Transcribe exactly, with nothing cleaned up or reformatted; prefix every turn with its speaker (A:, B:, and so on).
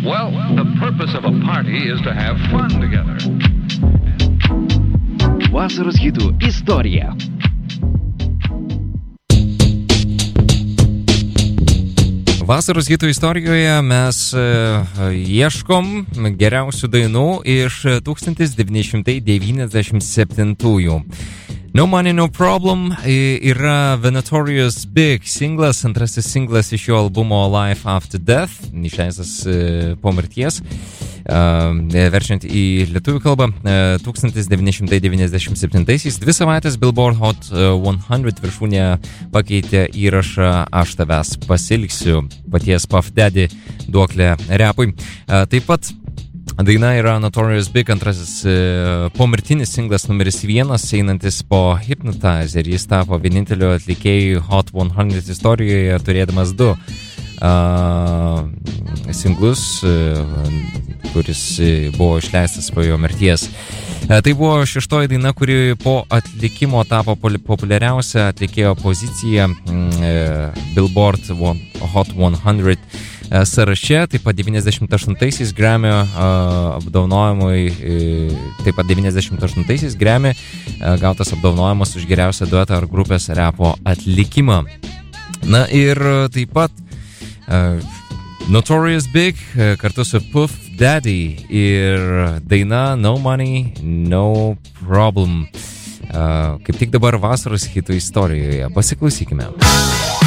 A: Well, the purpose of a party is to have fun together.
B: Vasaros hitų istorija.
C: Vasaros hitų istorijoje mes ieškom geriausių dainų iš tūkstantis devyni šimtai devyniasdešimt septintųjų. No Money, No Problem yra The Notorious Big singlas, antrasis singlas iš jo albumo Life After Death, išleistas po mirties. Verčiant į lietuvių kalbą, tūkstantis devyni šimtai devyniasdešimt septintaisiais dvi savaitės Billboard Hot šimtas viršūnėje pakeitė įrašą Aš tavęs pasilgsiu, paties Puff Daddy duoklė repui. Taip pat daina yra Notorious Big, antrasis pomirtinis singlas numeris vienas, einantis po Hypnotizer. Jis tapo vieninteliu atlikėjų Hot šimtas istorijoje, turėdamas du uh, singlus, uh, kuris buvo išleistas po jo mirties. Uh, tai buvo šeštoji daina, kuri po atlikimo tapo populiariausia atlikėjo pozicija uh, Billboard Hot šimtas sąraše. Taip pat devyniasdešimt aštuntaisiais Grammy uh, apdovanojimui, uh, taip pat devyniasdešimt aštuntaisiais Grammy uh, gautas apdovanojimas už geriausią duetą ar grupės repo atlikimą. Na ir uh, taip pat uh, Notorious Big uh, kartu su Puff Daddy ir daina No Money, No Problem. Uh, kaip tik dabar vasaros hitų istorijoje. Pasiklausykime.